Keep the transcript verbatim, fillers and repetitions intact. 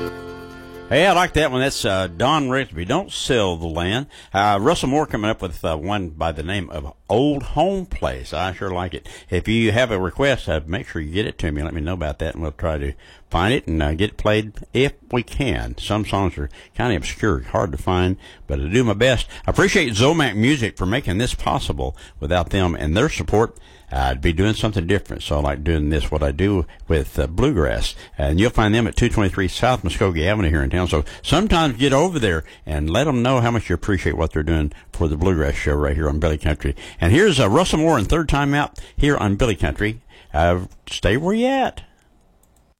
Hey, I like that one. That's uh, Don Rigsby. Don't sell the land. Uh, Russell Moore coming up with uh, one by the name of Old Home Place. I sure like it. If you have a request, uh, make sure you get it to me. Let me know about that, and we'll try to find it and uh, get it played if we can. Some songs are kind of obscure, hard to find, but I do my best. I appreciate Zomac Music for making this possible. Without them and their support, I'd be doing something different. So I like doing this, what I do with uh, bluegrass. And you'll find them at two twenty-three South Muskogee Avenue here in town. So sometimes get over there and let them know how much you appreciate what they're doing for the Bluegrass Show right here on Billy Country. And here's uh, Russell Moore and Third Time Out here on Billy Country. Uh, stay where you at.